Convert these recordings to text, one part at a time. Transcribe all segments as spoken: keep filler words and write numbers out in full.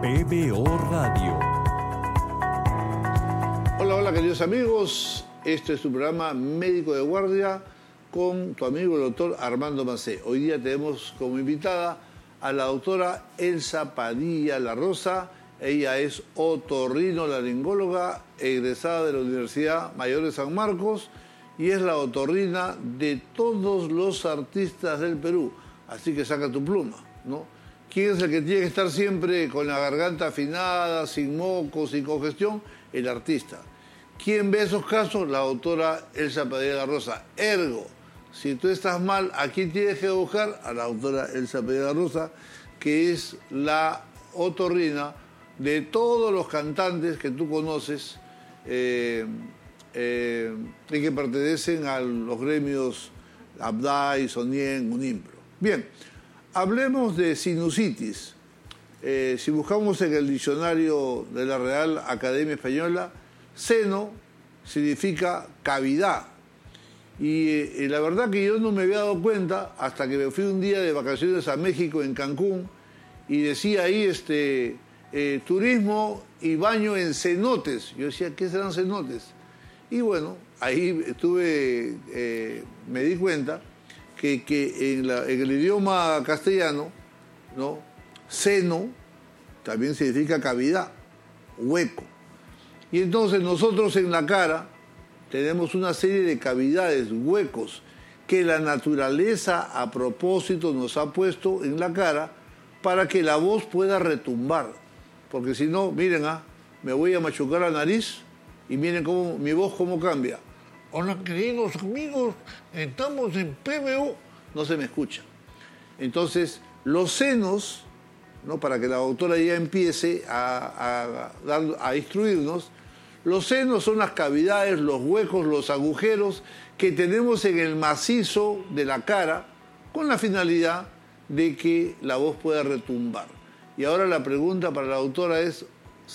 P B O Radio. Hola, hola queridos amigos. Este es tu programa Médico de Guardia con tu amigo el doctor Armando Macé. Hoy día tenemos como invitada a la doctora Elsa Padilla La Rosa. Ella es otorrinolaringóloga, egresada de la Universidad Mayor de San Marcos y es la otorrina de todos los artistas del Perú. Así que saca tu pluma, ¿no? ¿Quién es el que tiene que estar siempre con la garganta afinada, sin mocos, sin congestión? El artista. ¿Quién ve esos casos? La doctora Elsa Padilla La Rosa. Ergo, si tú estás mal, ¿a quién tienes que buscar? A la doctora Elsa Padilla La Rosa, que es la otorrina de todos los cantantes que tú conoces eh, eh, y que pertenecen a los gremios Abdai, Sonien, Unimpro. Bien, hablemos de sinusitis. Eh, si buscamos en el diccionario de la Real Academia Española, seno significa cavidad. Y eh, la verdad que yo no me había dado cuenta hasta que me fui un día de vacaciones a México, en Cancún, y decía ahí este, eh, turismo y baño en cenotes. Yo decía, ¿qué serán cenotes? Y bueno, ahí estuve, eh, me di cuenta que, que en, la, en el idioma castellano, ¿no?, seno también significa cavidad, hueco. Y entonces nosotros en la cara tenemos una serie de cavidades, huecos, que la naturaleza a propósito nos ha puesto en la cara para que la voz pueda retumbar. Porque si no, miren, ah, me voy a machucar la nariz y miren cómo mi voz cómo cambia. Hola queridos amigos, estamos en P B O. No se me escucha. Entonces, los senos, ¿no?, para que la doctora ya empiece a, a, a, a instruirnos, los senos son las cavidades, los huecos, los agujeros que tenemos en el macizo de la cara con la finalidad de que la voz pueda retumbar. Y ahora la pregunta para la doctora es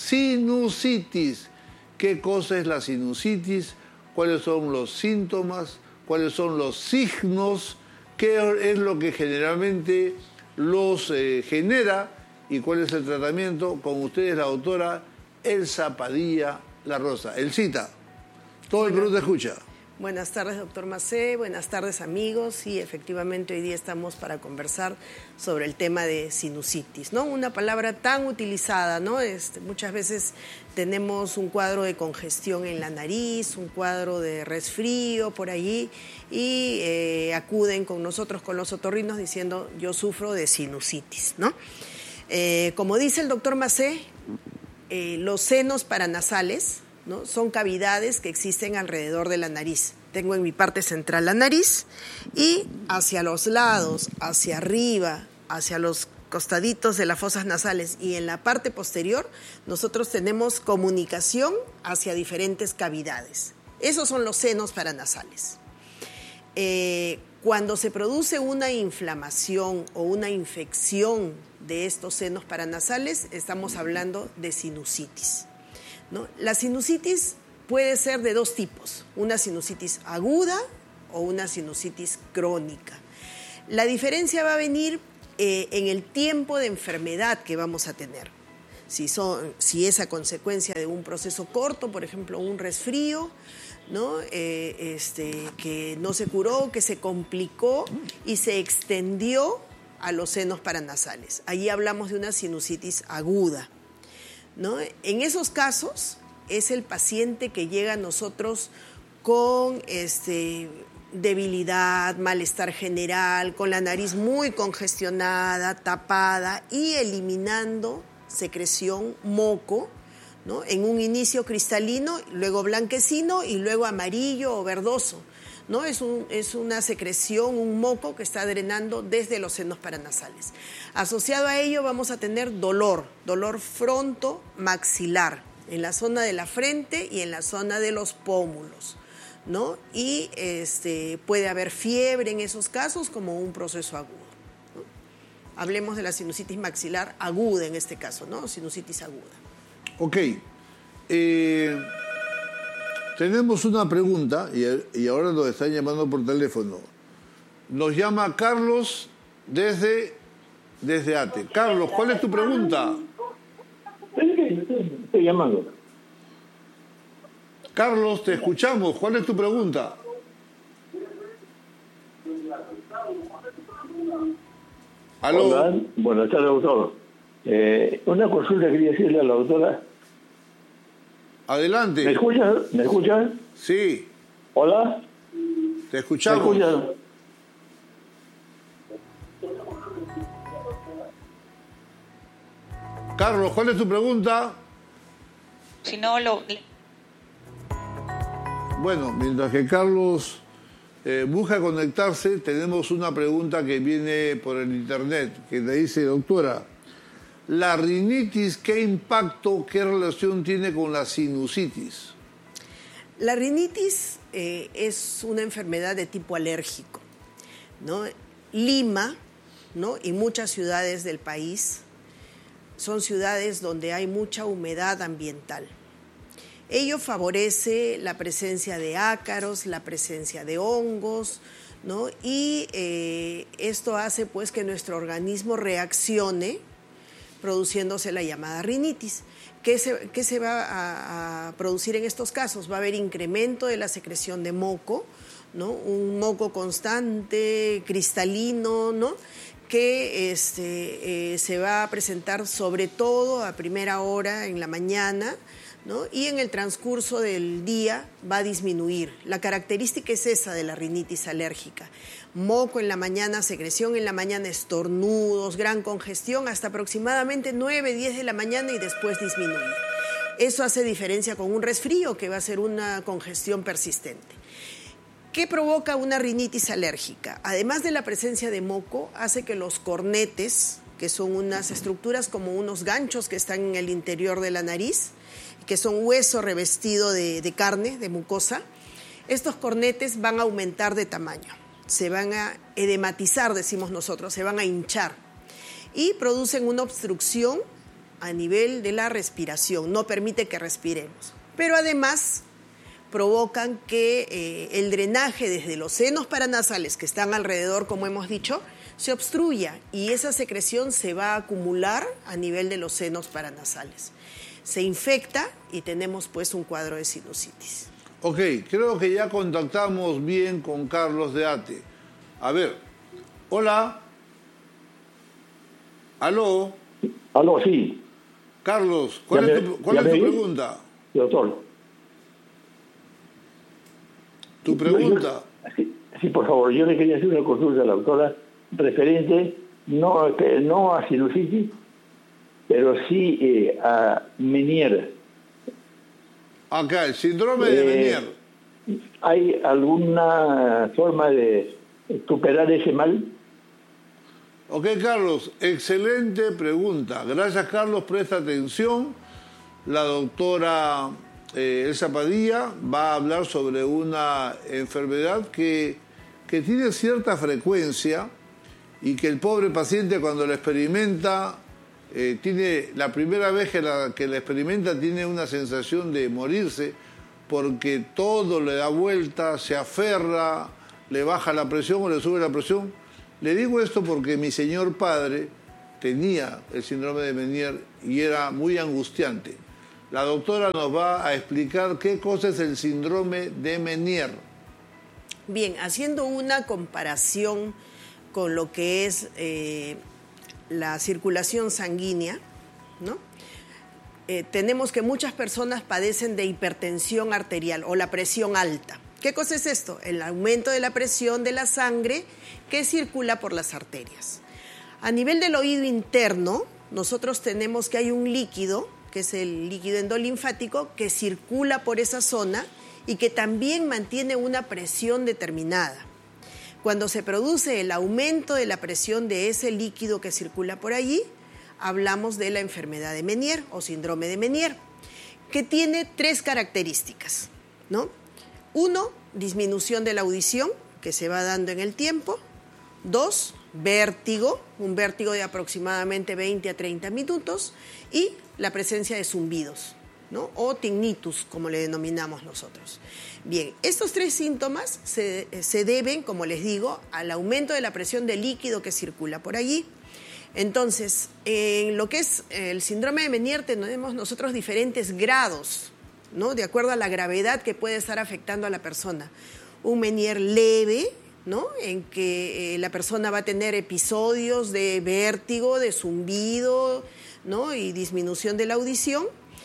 sinusitis. ¿Qué cosa es la sinusitis? ¿Cuáles son los síntomas? ¿Cuáles son los signos? ¿Qué es lo que generalmente los eh, genera? ¿Y cuál es el tratamiento? Con ustedes la doctora Elsa Padilla La Rosa. Elcita, todo el Perú te escucha. Buenas tardes, doctor Macé. Buenas tardes, amigos. Sí, efectivamente, hoy día estamos para conversar sobre el tema de sinusitis, ¿no? Una palabra tan utilizada, ¿no? Este, muchas veces tenemos un cuadro de congestión en la nariz, un cuadro de resfrío por allí, y eh, acuden con nosotros, con los otorrinos, diciendo, yo sufro de sinusitis, ¿no? Eh, como dice el doctor Macé, eh, los senos paranasales, ¿no?, son cavidades que existen alrededor de la nariz. Tengo en mi parte central la nariz y hacia los lados, hacia arriba, hacia los costaditos de las fosas nasales y en la parte posterior nosotros tenemos comunicación hacia diferentes cavidades. Esos son los senos paranasales. Eh, cuando se produce una inflamación o una infección de estos senos paranasales, estamos hablando de sinusitis, ¿no? La sinusitis puede ser de dos tipos, una sinusitis aguda o una sinusitis crónica. La diferencia va a venir eh, en el tiempo de enfermedad que vamos a tener. Si, son, si es a consecuencia de un proceso corto, por ejemplo, un resfrío, ¿no?, eh, este, que no se curó, que se complicó y se extendió a los senos paranasales. Allí hablamos de una sinusitis aguda, ¿no? En esos casos es el paciente que llega a nosotros con este, debilidad, malestar general, con la nariz muy congestionada, tapada y eliminando secreción, moco, ¿no?, en un inicio cristalino, luego blanquecino y luego amarillo o verdoso, ¿no? Es, un, es una secreción, un moco que está drenando desde los senos paranasales. Asociado a ello vamos a tener dolor, dolor fronto-maxilar, en la zona de la frente y en la zona de los pómulos, ¿no? Y este, puede haber fiebre en esos casos como un proceso agudo, ¿no? Hablemos de la sinusitis maxilar aguda en este caso, ¿no? Sinusitis aguda. Ok. Eh... Tenemos una pregunta y, y ahora nos están llamando por teléfono. Nos llama Carlos desde, desde Ate. Carlos, ¿cuál es tu pregunta? Estoy llamando. Carlos, te escuchamos. ¿Cuál es tu pregunta? ¿Aló? Hola, buenas tardes, doctor. Eh, una consulta quería decirle a la doctora. Adelante. ¿Me escucha? ¿Me escucha? Sí. Hola. Te escuchamos. ¿Me escucha? Carlos, ¿cuál es tu pregunta? Si no, lo... Bueno, mientras que Carlos eh, busca conectarse, tenemos una pregunta que viene por el internet, que le dice, doctora, ¿la rinitis qué impacto, qué relación tiene con la sinusitis? La rinitis eh, es una enfermedad de tipo alérgico, ¿no? Lima, ¿no? Y muchas ciudades del país son ciudades donde hay mucha humedad ambiental. Ello favorece la presencia de ácaros, la presencia de hongos, ¿no? Y eh, esto hace pues que nuestro organismo reaccione produciéndose la llamada rinitis. ¿Qué se, qué se va a, a producir en estos casos? Va a haber incremento de la secreción de moco, ¿no? Un moco constante, cristalino, ¿no? que este, eh, se va a presentar sobre todo a primera hora en la mañana, ¿no? Y en el transcurso del día va a disminuir. La característica es esa de la rinitis alérgica. Moco en la mañana, secreción en la mañana, estornudos, gran congestión, hasta aproximadamente nueve, diez de la mañana y después disminuye. Eso hace diferencia con un resfrío, que va a ser una congestión persistente. ¿Qué provoca una rinitis alérgica? Además de la presencia de moco, hace que los cornetes, que son unas estructuras como unos ganchos que están en el interior de la nariz, que son hueso revestido de, de carne, de mucosa, estos cornetes van a aumentar de tamaño, se van a edematizar, decimos nosotros, se van a hinchar y producen una obstrucción a nivel de la respiración, no permite que respiremos. Pero además provocan que eh, el drenaje desde los senos paranasales que están alrededor, como hemos dicho, se obstruya y esa secreción se va a acumular a nivel de los senos paranasales. Se infecta y tenemos pues un cuadro de sinusitis. Ok, creo que ya contactamos bien con Carlos de Ate. A ver, hola. ¿Aló? Aló, sí. Carlos, ¿cuál Ya es me- tu, cuál ya es me tu oí. pregunta? Doctor. Tu pregunta. Yo- sí, sí, por favor, yo le quería hacer una consulta a la doctora referente no, no a sinusitis, pero sí eh, a Menier. Acá, el síndrome de Eh, Menier. ¿Hay alguna forma de superar ese mal? Ok, Carlos, excelente pregunta. Gracias, Carlos, presta atención. La doctora eh, Elsa Padilla va a hablar sobre una enfermedad que, que tiene cierta frecuencia y que el pobre paciente cuando la experimenta, eh, tiene la primera vez que la, que la experimenta tiene una sensación de morirse porque todo le da vuelta, se aferra, le baja la presión o le sube la presión. Le digo esto porque mi señor padre tenía el síndrome de Menier y era muy angustiante. La doctora nos va a explicar qué cosa es el síndrome de Menier. Bien, haciendo una comparación con lo que es eh, la circulación sanguínea, ¿no? Eh, tenemos que muchas personas padecen de hipertensión arterial o la presión alta. ¿Qué cosa es esto? El aumento de la presión de la sangre que circula por las arterias. A nivel del oído interno, nosotros tenemos que hay un líquido, que es el líquido endolinfático, que circula por esa zona y que también mantiene una presión determinada. Cuando se produce el aumento de la presión de ese líquido que circula por allí, hablamos de la enfermedad de Menier o síndrome de Menier, que tiene tres características, ¿no? Uno, disminución de la audición, que se va dando en el tiempo. Dos, vértigo, un vértigo de aproximadamente veinte a treinta minutos. Y la presencia de zumbidos, ¿no? O tinnitus, como le denominamos nosotros. Bien, estos tres síntomas se, se deben, como les digo, al aumento de la presión del líquido que circula por allí. Entonces, en lo que es el síndrome de Meniere tenemos nosotros diferentes grados, ¿no? De acuerdo a la gravedad que puede estar afectando a la persona. Un Meniere leve, ¿no? En que eh, la persona va a tener episodios de vértigo, de zumbido, ¿no? Y disminución de la audición,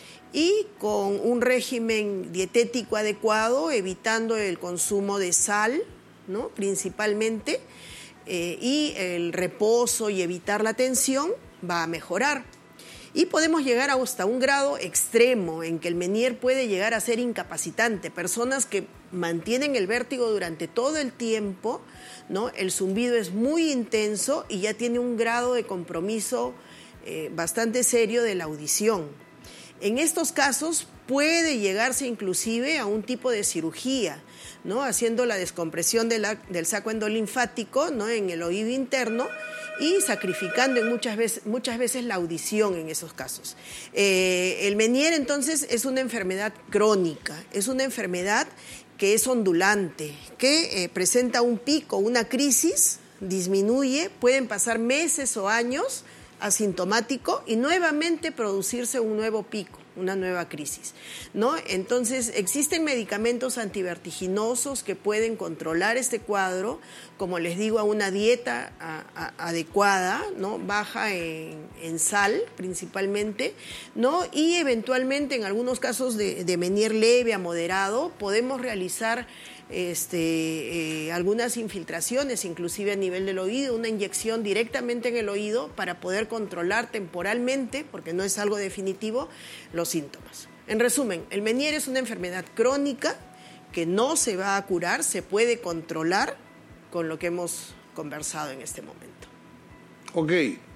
y con un régimen dietético adecuado, evitando el consumo de sal, ¿no? Principalmente, eh, y el reposo y evitar la tensión, va a mejorar. Y podemos llegar hasta un grado extremo en que el Meniere puede llegar a ser incapacitante. Personas que mantienen el vértigo durante todo el tiempo, ¿no? El zumbido es muy intenso y ya tiene un grado de compromiso eh, bastante serio de la audición. En estos casos puede llegarse inclusive a un tipo de cirugía, ¿no? Haciendo la descompresión de la, del saco endolinfático, ¿no? En el oído interno, y sacrificando en muchas veces, muchas veces la audición en esos casos. Eh, el Meniere entonces es una enfermedad crónica, es una enfermedad que es ondulante, que eh, presenta un pico, una crisis, disminuye, pueden pasar meses o años asintomático y nuevamente producirse un nuevo pico, una nueva crisis, ¿no? Entonces, existen medicamentos antivertiginosos que pueden controlar este cuadro, como les digo, a una dieta a, a, adecuada, ¿no? Baja en, en sal principalmente, ¿no? Y eventualmente, en algunos casos de, de Meniere leve a moderado, podemos realizar Este, eh, algunas infiltraciones, inclusive a nivel del oído, una inyección directamente en el oído para poder controlar temporalmente, porque no es algo definitivo, los síntomas. En resumen, el Meniere es una enfermedad crónica que no se va a curar, se puede controlar con lo que hemos conversado en este momento. Ok,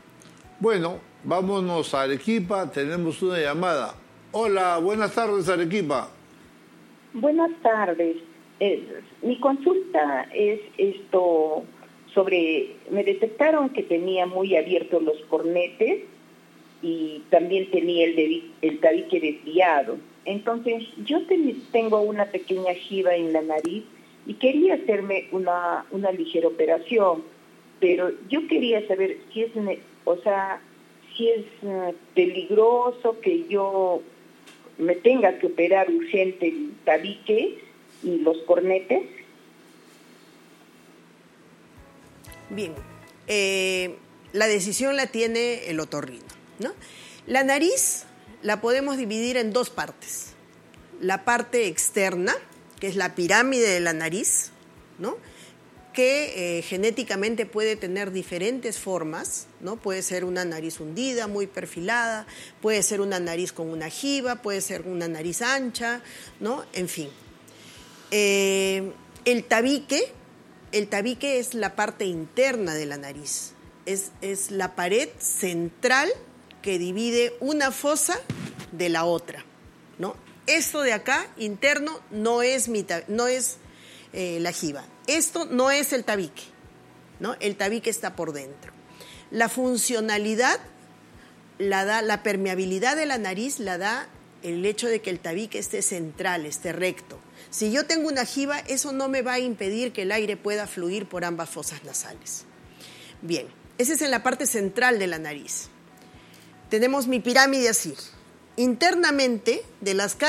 bueno, vámonos a Arequipa, tenemos una llamada. Hola, buenas tardes, Arequipa. Buenas tardes. Eh, mi consulta es esto sobre, me detectaron que tenía muy abiertos los cornetes y también tenía el, de, el tabique desviado. Entonces, yo ten, tengo una pequeña jiba en la nariz y quería hacerme una, una ligera operación, pero yo quería saber si es, o sea, si es uh, peligroso que yo me tenga que operar urgente el tabique y los cornetes. Bien, eh, la decisión la tiene el otorrino, ¿no? La nariz la podemos dividir en dos partes. La parte externa, que es la pirámide de la nariz, ¿no? Que eh, genéticamente puede tener diferentes formas, ¿no? Puede ser una nariz hundida, muy perfilada, puede ser una nariz con una jiba, puede ser una nariz ancha, ¿no? En fin. Eh, el tabique, el tabique es la parte interna de la nariz, es, es la pared central que divide una fosa de la otra, ¿no? Esto de acá, interno, no es, mi, no es eh, la jiba, esto no es el tabique, ¿no? El tabique está por dentro. La funcionalidad la da, la permeabilidad de la nariz la da el hecho de que el tabique esté central, esté recto. Si yo tengo una jiba, eso no me va a impedir que el aire pueda fluir por ambas fosas nasales. Bien, esa es en la parte central de la nariz. Tenemos mi pirámide así. Internamente, de las